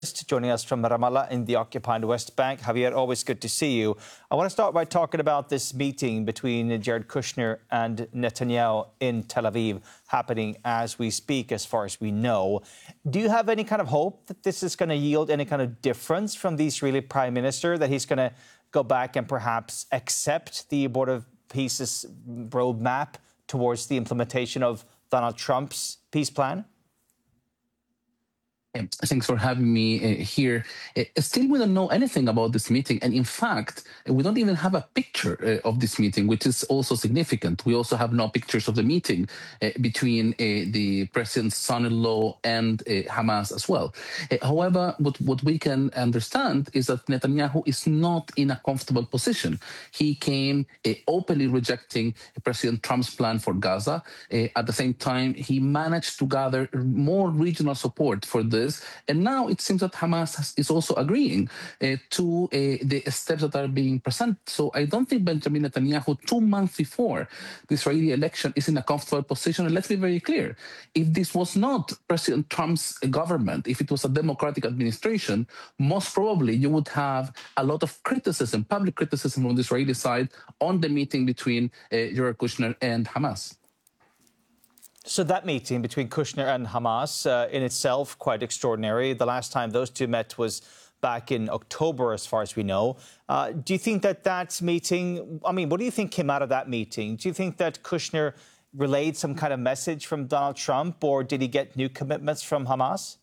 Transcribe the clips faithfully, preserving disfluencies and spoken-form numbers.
Joining us from Ramallah in the occupied West Bank. Javier, always good to see you. I want to start by talking about this meeting between Jared Kushner and Netanyahu in Tel Aviv happening as we speak, as far as we know. Do you have any kind of hope that this is going to yield any kind of difference from the Israeli Prime Minister, that he's going to go back and perhaps accept the Board of Peace's roadmap towards the implementation of Donald Trump's peace plan? Thanks for having me uh, here. Uh, still, we don't know anything about this meeting. And in fact, we don't even have a picture uh, of this meeting, which is also significant. We also have no pictures of the meeting uh, between uh, the president's son-in-law and uh, Hamas as well. Uh, however, what, what we can understand is that Netanyahu is not in a comfortable position. He came uh, openly rejecting President Trump's plan for Gaza. Uh, at the same time, he managed to gather more regional support for the And now it seems that Hamas has, is also agreeing uh, to uh, the steps that are being presented. So I don't think Benjamin Netanyahu, two months before the Israeli election, is in a comfortable position. And let's be very clear. If this was not President Trump's government, if it was a democratic administration, most probably you would have a lot of criticism, public criticism on the Israeli side on the meeting between uh, Jared Kushner and Hamas. So that meeting between Kushner and Hamas uh, in itself quite extraordinary. The last time those two met was back in October, as far as we know. Uh, do you think that that meeting, I mean, what do you think came out of that meeting? Do you think that Kushner relayed some kind of message from Donald Trump, or did he get new commitments from Hamas?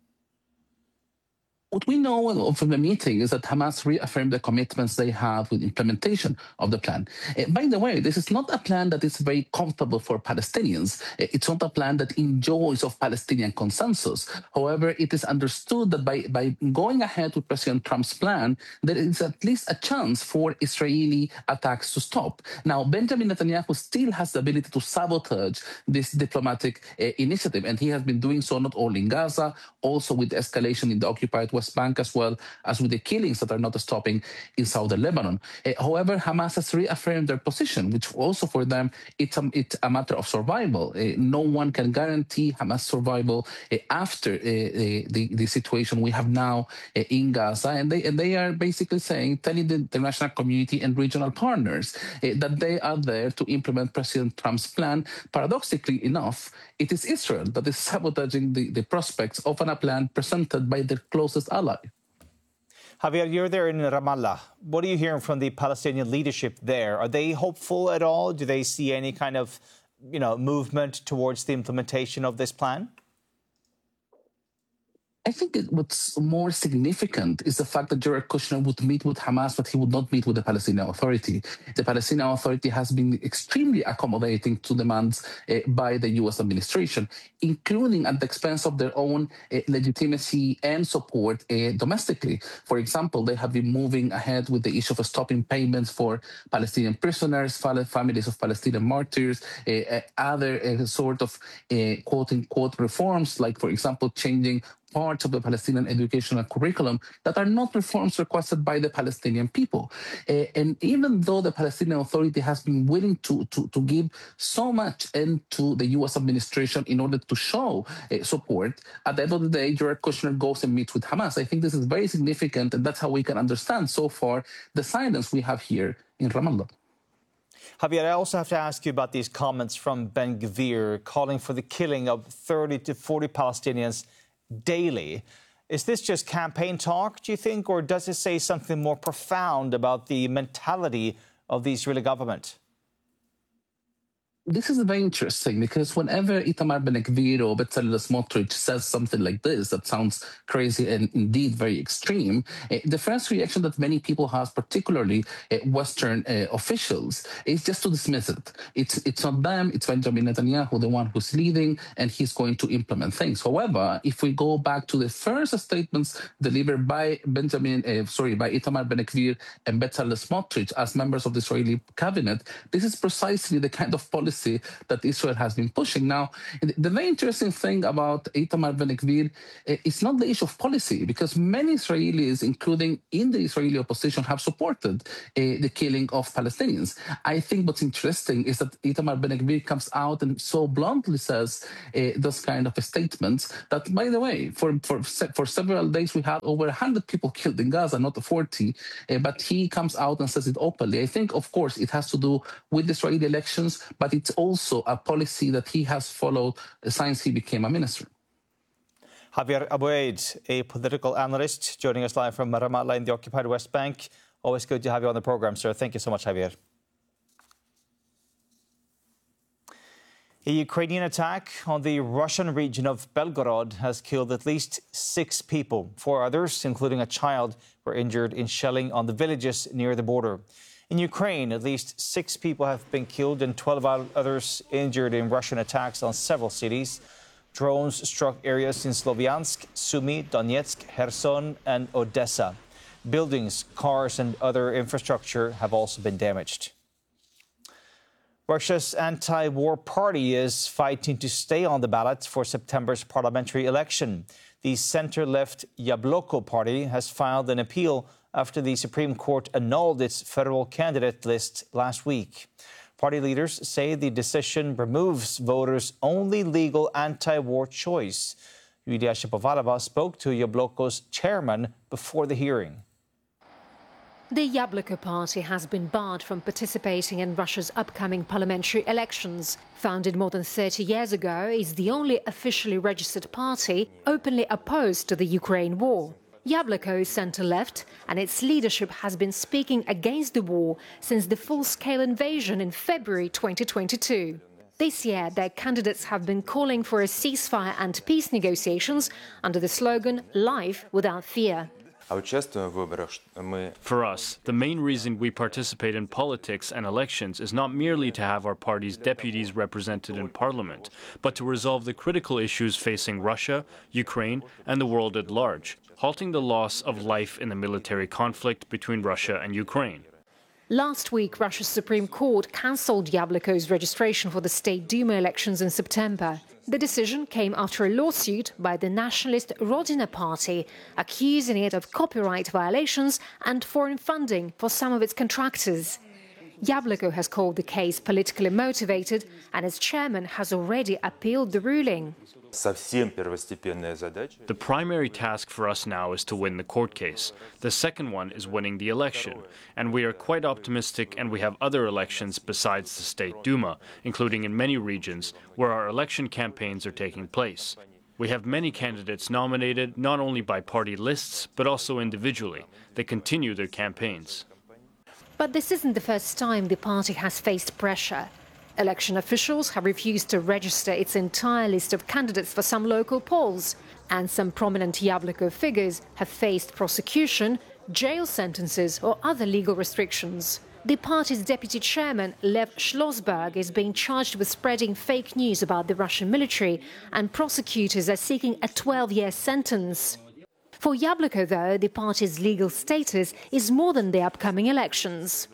What we know from the meeting is that Hamas reaffirmed the commitments they have with implementation of the plan. Uh, by the way, this is not a plan that is very comfortable for Palestinians. Uh, it's not a plan that enjoys of Palestinian consensus. However, it is understood that by, by going ahead with President Trump's plan, there is at least a chance for Israeli attacks to stop. Now, Benjamin Netanyahu still has the ability to sabotage this diplomatic uh, initiative, and he has been doing so not only in Gaza, also with the escalation in the occupied West Bank, as well as with the killings that are not stopping in southern Lebanon. Uh, however, Hamas has reaffirmed their position, which also for them, it's a, it's a matter of survival. Uh, no one can guarantee Hamas survival uh, after uh, the, the situation we have now uh, in Gaza. And they, and they are basically saying, telling the international community and regional partners uh, that they are there to implement President Trump's plan. Paradoxically enough, it is Israel that is sabotaging the, the prospects of a plan presented by their closest ally. Javier, you're there in Ramallah. What are you hearing from the Palestinian leadership there? Are they hopeful at all? Do they see any kind of, you know, movement towards the implementation of this plan? I think that what's more significant is the fact that Jared Kushner would meet with Hamas, but he would not meet with the Palestinian Authority. The Palestinian Authority has been extremely accommodating to demands uh, by the U S administration, including at the expense of their own uh, legitimacy and support uh, domestically. For example, they have been moving ahead with the issue of stopping payments for Palestinian prisoners, families of Palestinian martyrs, uh, uh, other uh, sort of uh, quote-unquote reforms, like, for example, changing parts of the Palestinian educational curriculum that are not reforms requested by the Palestinian people. Uh, and even though the Palestinian Authority has been willing to, to, to give so much into the U S administration in order to show uh, support, at the end of the day, Jared Kushner goes and meets with Hamas. I think this is very significant, and that's how we can understand so far the silence we have here in Ramallah. Javier, I also have to ask you about these comments from Ben Gvir calling for the killing of thirty to forty Palestinians daily. Is this just campaign talk, do you think, or does it say something more profound about the mentality of the Israeli government? This is very interesting because whenever Itamar Ben-Gvir or Bezalel Smotrich says something like this that sounds crazy and indeed very extreme, uh, the first reaction that many people have, particularly uh, Western uh, officials, is just to dismiss it. It's it's not them, it's Benjamin Netanyahu, the one who's leading, and he's going to implement things. However, if we go back to the first statements delivered by Benjamin, uh, sorry, by Itamar Ben-Gvir and Bezalel Smotrich as members of the Israeli cabinet, this is precisely the kind of policy policy that Israel has been pushing. Now, the very interesting thing about Itamar Ben-Gvir is not the issue of policy, because many Israelis, including in the Israeli opposition, have supported uh, the killing of Palestinians. I think what's interesting is that Itamar Ben-Gvir comes out and so bluntly says uh, those kind of statements that, by the way, for, for, for several days we had over one hundred people killed in Gaza, not forty, uh, but he comes out and says it openly. I think, of course, it has to do with the Israeli elections, but it's also a policy that he has followed since he became a minister. Javier Aboud, a political analyst, joining us live from Ramallah in the occupied West Bank. Always good to have you on the program, sir. Thank you so much, Javier. A Ukrainian attack on the Russian region of Belgorod has killed at least six people. Four others, including a child, were injured in shelling on the villages near the border. In Ukraine, at least six people have been killed and twelve others injured in Russian attacks on several cities. Drones struck areas in Sloviansk, Sumy, Donetsk, Kherson and Odessa. Buildings, cars and other infrastructure have also been damaged. Russia's anti-war party is fighting to stay on the ballot for September's parliamentary election. The center-left Yabloko party has filed an appeal after the Supreme Court annulled its federal candidate list last week. Party leaders say the decision removes voters' only legal anti-war choice. Yulia Shapovalova spoke to Yabloko's chairman before the hearing. The Yabloko party has been barred from participating in Russia's upcoming parliamentary elections. Founded more than thirty years ago, it's the only officially registered party openly opposed to the Ukraine war. Yabloko is centre-left, and its leadership has been speaking against the war since the full-scale invasion in February twenty twenty-two. This year, their candidates have been calling for a ceasefire and peace negotiations under the slogan "Life without fear." For us, the main reason we participate in politics and elections is not merely to have our party's deputies represented in parliament, but to resolve the critical issues facing Russia, Ukraine, and the world at large, halting the loss of life in the military conflict between Russia and Ukraine. Last week, Russia's Supreme Court cancelled Yabloko's registration for the State Duma elections in September. The decision came after a lawsuit by the nationalist Rodina party, accusing it of copyright violations and foreign funding for some of its contractors. Yabloko has called the case politically motivated, and its chairman has already appealed the ruling. The primary task for us now is to win the court case. The second one is winning the election. And we are quite optimistic, and we have other elections besides the State Duma, including in many regions where our election campaigns are taking place. We have many candidates nominated, not only by party lists, but also individually. They continue their campaigns. But this isn't the first time the party has faced pressure. Election officials have refused to register its entire list of candidates for some local polls, and some prominent Yabloko figures have faced prosecution, jail sentences or other legal restrictions. The party's deputy chairman, Lev Schlossberg, is being charged with spreading fake news about the Russian military, and prosecutors are seeking a twelve-year sentence. For Yabloko, though, the party's legal status is more than the upcoming elections.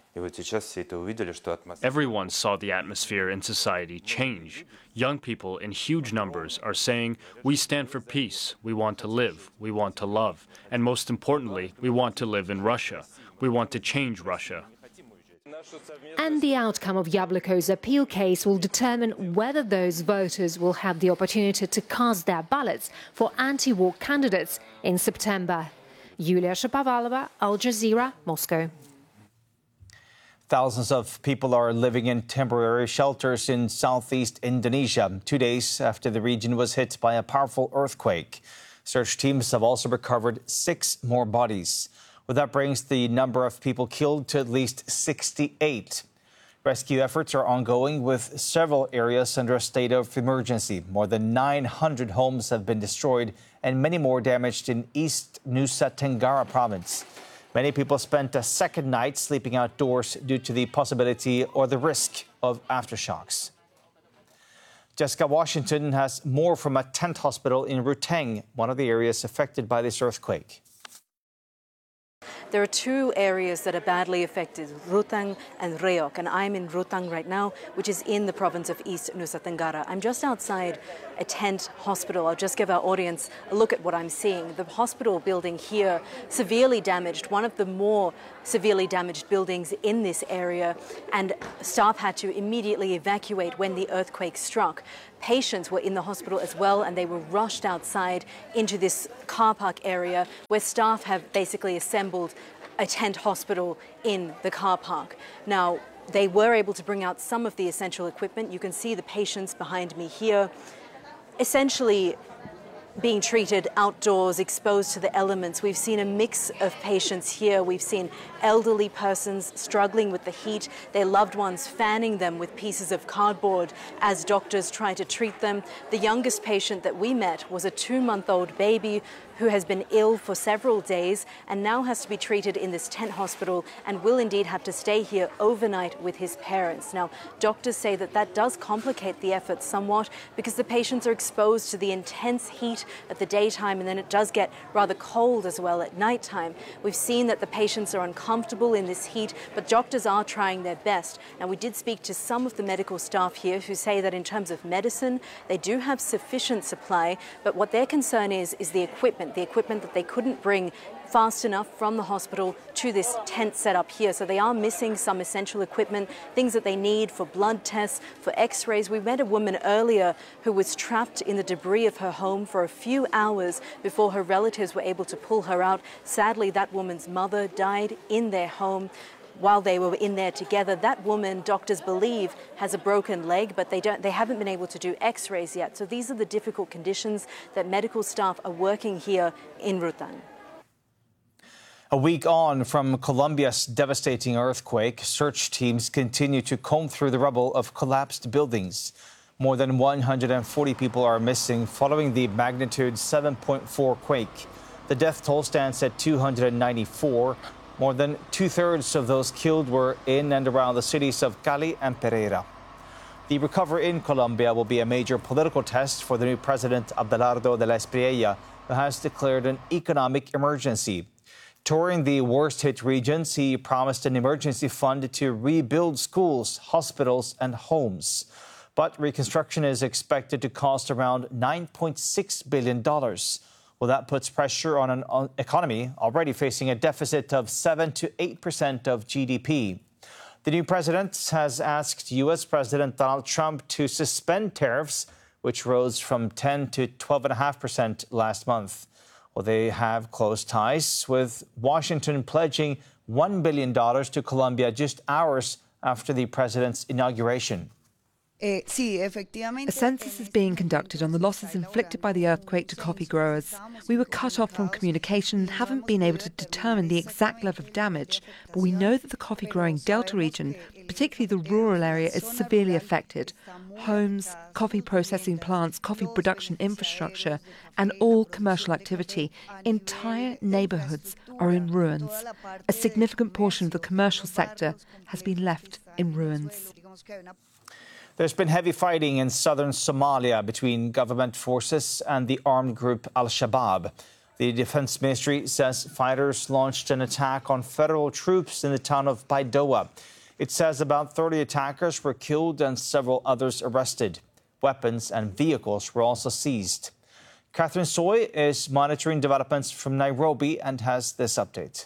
Everyone saw the atmosphere in society change. Young people in huge numbers are saying, we stand for peace, we want to live, we want to love, and most importantly, we want to live in Russia. We want to change Russia. And the outcome of Yabloko's appeal case will determine whether those voters will have the opportunity to cast their ballots for anti-war candidates in September. Yulia Shapovalova, Al Jazeera, Moscow. Thousands of people are living in temporary shelters in southeast Indonesia, two days after the region was hit by a powerful earthquake. Search teams have also recovered six more bodies. Well, that brings the number of people killed to at least sixty-eight. Rescue efforts are ongoing, with several areas under a state of emergency. More than nine hundred homes have been destroyed and many more damaged in East Nusa Tenggara province. Many people spent a second night sleeping outdoors due to the possibility or the risk of aftershocks. Jessica Washington has more from a tent hospital in Ruteng, one of the areas affected by this earthquake. There are two areas that are badly affected, Rutang and Rheok, and I'm in Rutang right now, which is in the province of East Nusa Tenggara. I'm just outside a tent hospital. I'll just give our audience a look at what I'm seeing. The hospital building here, severely damaged, one of the more severely damaged buildings in this area, and staff had to immediately evacuate when the earthquake struck. Patients were in the hospital as well, and they were rushed outside into this car park area where staff have basically assembled a tent hospital in the car park. Now, they were able to bring out some of the essential equipment. You can see the patients behind me here, essentially being treated outdoors, exposed to the elements. We've seen a mix of patients here. We've seen elderly persons struggling with the heat, their loved ones fanning them with pieces of cardboard as doctors try to treat them. The youngest patient that we met was a two-month-old baby who has been ill for several days and now has to be treated in this tent hospital and will indeed have to stay here overnight with his parents. Now, doctors say that that does complicate the effort somewhat because the patients are exposed to the intense heat at the daytime, and then it does get rather cold as well at nighttime. We've seen that the patients are uncomfortable in this heat, but doctors are trying their best. Now, we did speak to some of the medical staff here who say that in terms of medicine, they do have sufficient supply, but what their concern is, is the equipment, the equipment that they couldn't bring fast enough from the hospital to this tent set up here. So they are missing some essential equipment, things that they need for blood tests, for x-rays. We met a woman earlier who was trapped in the debris of her home for a few hours before her relatives were able to pull her out. Sadly, that woman's mother died in their home while they were in there together. That woman, doctors believe, has a broken leg, but they don't they haven't been able to do x-rays yet. So these are the difficult conditions that medical staff are working here in Rutang. A week on from Colombia's devastating earthquake, search teams continue to comb through the rubble of collapsed buildings. More than one hundred forty people are missing following the magnitude seven point four quake. The death toll stands at two hundred ninety-four. More than two-thirds of those killed were in and around the cities of Cali and Pereira. The recovery in Colombia will be a major political test for the new president, Abelardo de la Espriella, who has declared an economic emergency. Touring the worst-hit regions, he promised an emergency fund to rebuild schools, hospitals and homes. But reconstruction is expected to cost around nine point six billion dollars. Well, that puts pressure on an economy already facing a deficit of seven to eight percent of G D P. The new president has asked U S President Donald Trump to suspend tariffs, which rose from ten to twelve point five percent last month. Well, they have close ties, with Washington pledging one billion dollars to Colombia just hours after the president's inauguration. A census is being conducted on the losses inflicted by the earthquake to coffee growers. We were cut off from communication and haven't been able to determine the exact level of damage, but we know that the coffee growing Delta region, particularly the rural area, is severely affected. Homes, coffee processing plants, coffee production infrastructure, and all commercial activity, entire neighbourhoods are in ruins. A significant portion of the commercial sector has been left in ruins. There's been heavy fighting in southern Somalia between government forces and the armed group Al-Shabaab. The Defense Ministry says fighters launched an attack on federal troops in the town of Baidoa. It says about thirty attackers were killed and several others arrested. Weapons and vehicles were also seized. Catherine Soy is monitoring developments from Nairobi and has this update.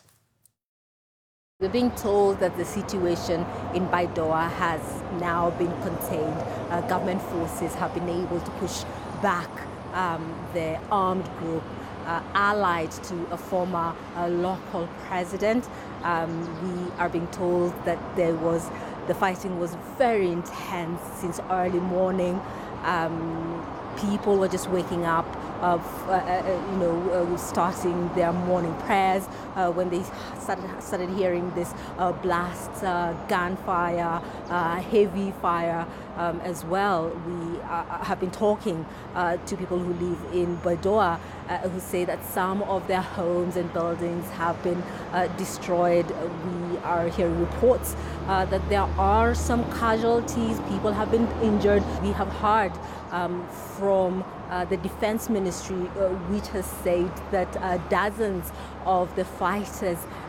We're being told that the situation in Baidoa has now been contained. Uh, government forces have been able to push back um, the armed group uh, allied to a former uh, local president. Um, we are being told that there was the fighting was very intense since early morning. Um, people were just waking up, uh, uh, you know, uh, starting their morning prayers uh, when they started started hearing this uh, blast, uh, gunfire, uh, heavy fire um, as well. We uh, have been talking uh, to people who live in Baidoa uh, who say that some of their homes and buildings have been uh, destroyed. We are hearing reports uh, that there are some casualties. People have been injured. We have heard um, from uh, the Defense Ministry, uh, which has said that uh, dozens of the fighters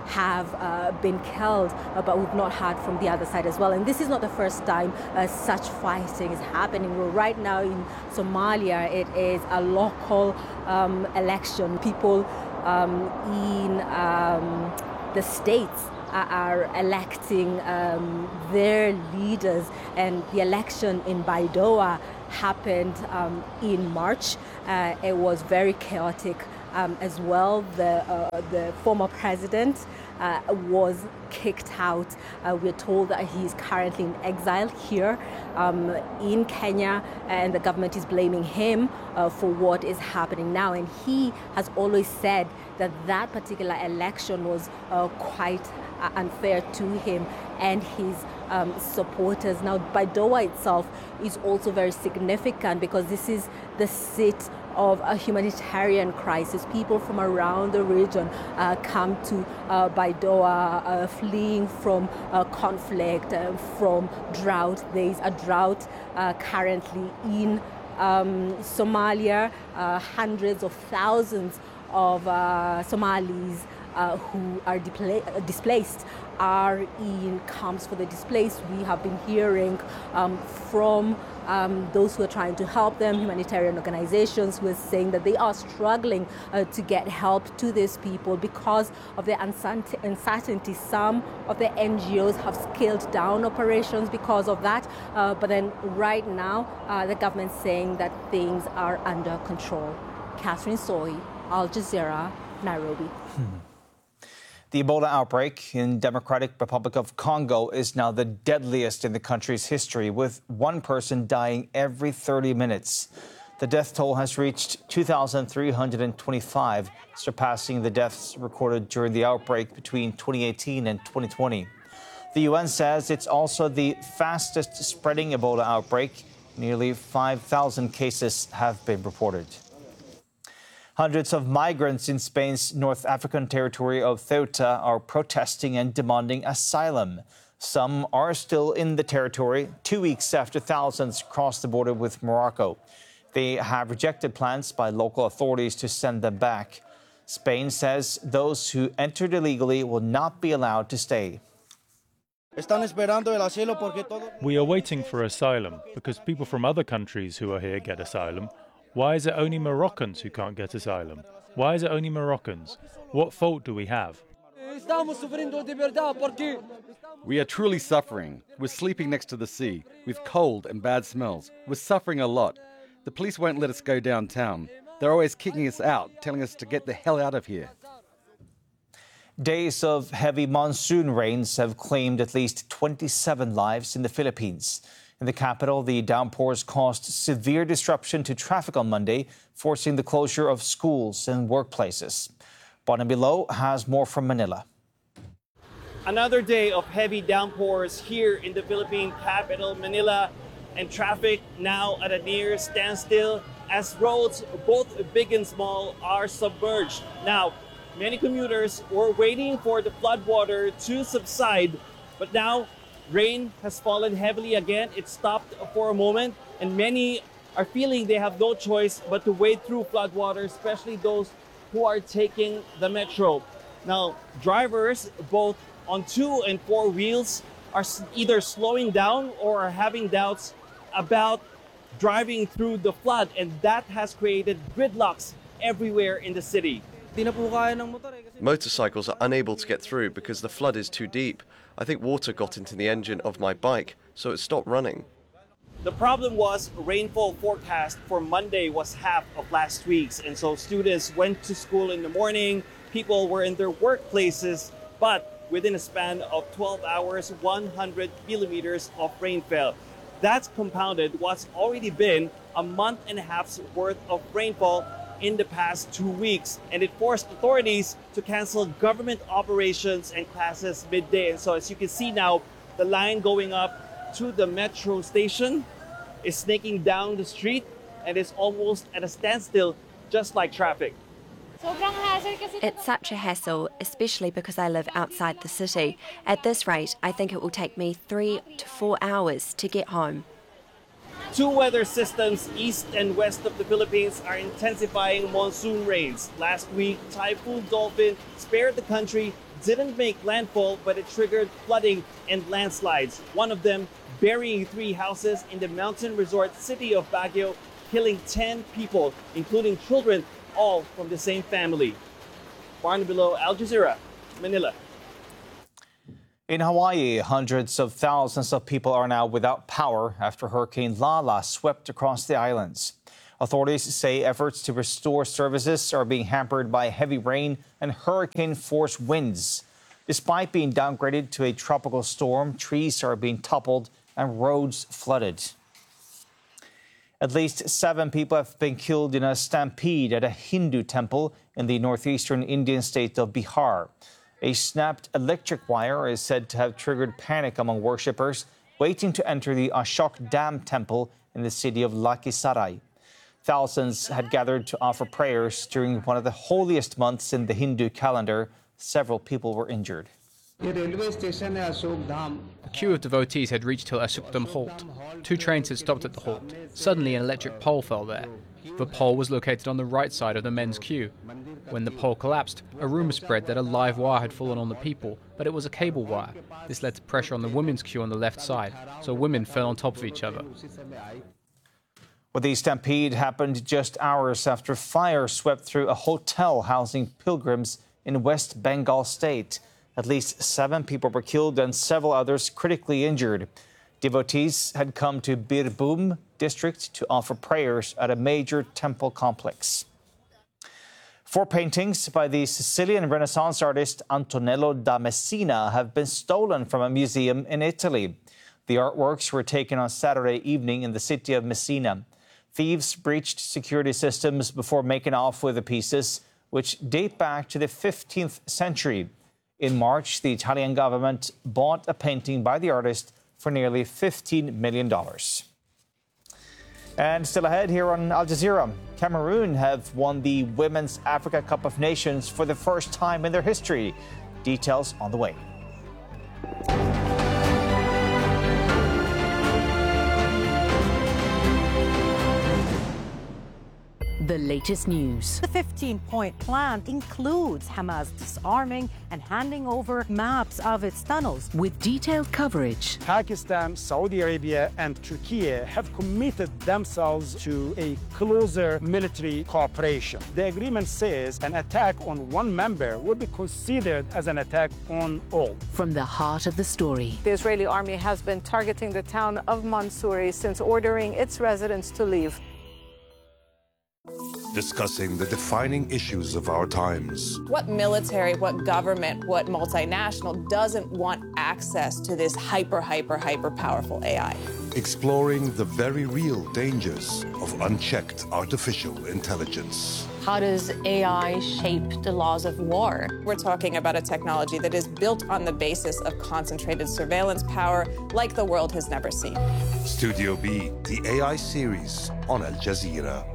have uh, been killed, uh, but we've not heard from the other side as well. And this is not the first time uh, such fighting is happening. We're right now in Somalia. It is a local um, election. People um, in um, the states are electing um, their leaders, and the election in Baidoa happened um, in March. Uh, it was very chaotic um, as well. The, uh, the former president uh, was kicked out. Uh, we're told that he is currently in exile here um, in Kenya, and the government is blaming him uh, for what is happening now. And he has always said that that particular election was uh, quite unfair to him and his um, supporters. Now, Baidoa itself is also very significant because this is the seat of a humanitarian crisis. People from around the region uh, come to uh, Baidoa uh, fleeing from uh, conflict, uh, from drought. There is a drought uh, currently in um, Somalia. Uh, hundreds of thousands of uh, Somalis Uh, who are displaced are in camps for the displaced. We have been hearing um, from um, those who are trying to help them, humanitarian organizations, who are saying that they are struggling uh, to get help to these people because of the uncertainty. Some of the N G Os have scaled down operations because of that, uh, but then right now uh, the government's saying that things are under control. Catherine Soy, Al Jazeera, Nairobi. Hmm. The Ebola outbreak in Democratic Republic of Congo is now the deadliest in the country's history, with one person dying every thirty minutes. The death toll has reached two thousand three hundred twenty-five, surpassing the deaths recorded during the outbreak between twenty eighteen and twenty twenty. The U N says it's also the fastest spreading Ebola outbreak. Nearly five thousand cases have been reported. Hundreds of migrants in Spain's North African territory of Ceuta are protesting and demanding asylum. Some are still in the territory two weeks after thousands crossed the border with Morocco. They have rejected plans by local authorities to send them back. Spain says those who entered illegally will not be allowed to stay. We are waiting for asylum because people from other countries who are here get asylum. Why is it only Moroccans who can't get asylum? Why is it only Moroccans? What fault do we have? We are truly suffering. We're sleeping next to the sea, with cold and bad smells. We're suffering a lot. The police won't let us go downtown. They're always kicking us out, telling us to get the hell out of here. Days of heavy monsoon rains have claimed at least twenty-seven lives in the Philippines. In the capital, the downpours caused severe disruption to traffic on Monday, forcing the closure of schools and workplaces. Barnaby Lowe has more from Manila. Another day of heavy downpours here in the Philippine capital, Manila, and traffic now at a near standstill as roads, both big and small, are submerged. Now, many commuters were waiting for the floodwater to subside, but now rain has fallen heavily again. It stopped for a moment, and many are feeling they have no choice but to wade through floodwater, especially those who are taking the metro. Now, drivers, both on two and four wheels, are either slowing down or are having doubts about driving through the flood, and that has created gridlocks everywhere in the city. Motorcycles are unable to get through because the flood is too deep. I think water got into the engine of my bike, so it stopped running. The problem was rainfall forecast for Monday was half of last week's, and so students went to school in the morning, people were in their workplaces, but within a span of twelve hours, one hundred millimeters of rain fell. That's compounded what's already been a month and a half's worth of rainfall in the past two weeks, and it forced authorities to cancel government operations and classes midday. And so as you can see now, the line going up to the metro station is snaking down the street and is almost at a standstill, just like traffic. It's such a hassle, especially because I live outside the city. At this rate, I think it will take me three to four hours to get home. Two weather systems east and west of the Philippines are intensifying monsoon rains. Last week, Typhoon Dolphin spared the country didn't make landfall, but it triggered flooding and landslides. One of them burying three houses in the mountain resort city of Baguio, killing ten people, including children, all from the same family. Barnabelow, Al Jazeera, Manila. In Hawaii, hundreds of thousands of people are now without power after Hurricane Lala swept across the islands. Authorities say efforts to restore services are being hampered by heavy rain and hurricane-force winds. Despite being downgraded to a tropical storm, trees are being toppled and roads flooded. At least seven people have been killed in a stampede at a Hindu temple in the northeastern Indian state of Bihar. A snapped electric wire is said to have triggered panic among worshippers waiting to enter the Ashok Dam temple in the city of Lakhisarai. Thousands had gathered to offer prayers during one of the holiest months in the Hindu calendar. Several people were injured. A queue of devotees had reached till Ashokdam halt. Two trains had stopped at the halt. Suddenly, an electric pole fell there. The pole was located on the right side of the men's queue. When the pole collapsed, a rumor spread that a live wire had fallen on the people, but it was a cable wire. This led to pressure on the women's queue on the left side, so women fell on top of each other. Well, the stampede happened just hours after fire swept through a hotel housing pilgrims in West Bengal state. At least seven people were killed and several others critically injured. Devotees had come to Birbhum district to offer prayers at a major temple complex. Four paintings by the Sicilian Renaissance artist Antonello da Messina have been stolen from a museum in Italy. The artworks were taken on Saturday evening in the city of Messina. Thieves breached security systems before making off with the pieces, which date back to the fifteenth century. In March, the Italian government bought a painting by the artist for nearly fifteen million dollars. And still ahead here on Al Jazeera, Cameroon have won the Women's Africa Cup of Nations for the first time in their history. Details on the way. The latest news. The fifteen-point plan includes Hamas disarming and handing over maps of its tunnels. With detailed coverage. Pakistan, Saudi Arabia and Turkey have committed themselves to a closer military cooperation. The agreement says an attack on one member would be considered as an attack on all. From the heart of the story. The Israeli army has been targeting the town of Mansouri since ordering its residents to leave. Discussing the defining issues of our times. What military, what government, what multinational doesn't want access to this hyper, hyper, hyper powerful A I? Exploring the very real dangers of unchecked artificial intelligence. How does A I shape the laws of war? We're talking about a technology that is built on the basis of concentrated surveillance power like the world has never seen. Studio B, the A I series on Al Jazeera.